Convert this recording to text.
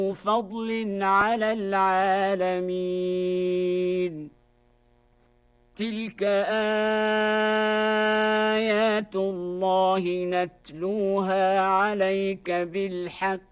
فضل على العالمين. تلك آيات الله نتلوها عليك بالحق،